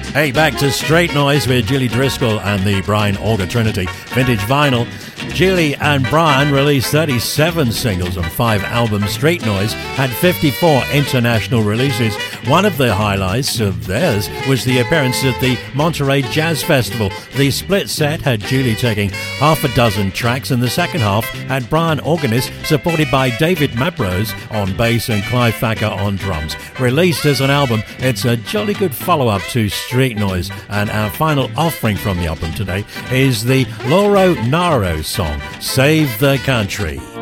Hey, back to Straight Noise with Julie Driscoll and the Brian Auger Trinity. Vintage vinyl. Julie and Brian released 37 singles on 5 albums. Straight Noise had 54 international releases. One of the highlights of theirs was the appearance at the Monterey Jazz Festival. The split set had Julie taking half a dozen tracks, and the second half had Brian Organist, supported by David Mabrose on bass and Clive Thacker on drums. Released as an album, it's a jolly good follow-up to Street Noise, and our final offering from the album today is the Loro Naro song, Save the Country.